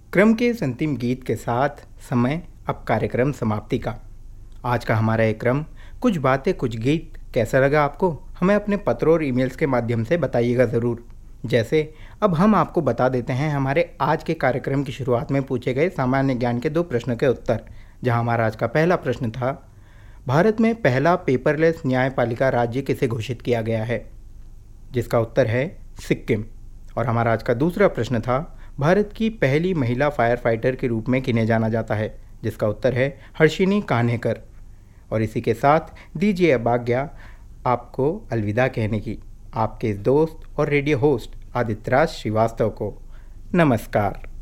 क्रम के इस अंतिम गीत के साथ समय अब कार्यक्रम समाप्ति का। आज का हमारा ये क्रम कुछ बातें कुछ गीत कैसा लगा आपको, हमें अपने पत्रों और ईमेल्स के माध्यम से बताइएगा ज़रूर। जैसे अब हम आपको बता देते हैं हमारे आज के कार्यक्रम की शुरुआत में पूछे गए सामान्य ज्ञान के 2 प्रश्नों के उत्तर। जहां हमारा आज का पहला प्रश्न था, भारत में पहला पेपरलेस न्यायपालिका राज्य किसे घोषित किया गया है, जिसका उत्तर है सिक्किम। और हमारा आज का दूसरा प्रश्न था, भारत की पहली महिला फायर फाइटर के रूप में किन्हें जाना जाता है, जिसका उत्तर है हर्षिनी कान्हेकर। और इसी के साथ दीजिए अब आज्ञा आपको अलविदा कहने की, आपके इस दोस्त और रेडियो होस्ट आदित्य राज श्रीवास्तव को। नमस्कार।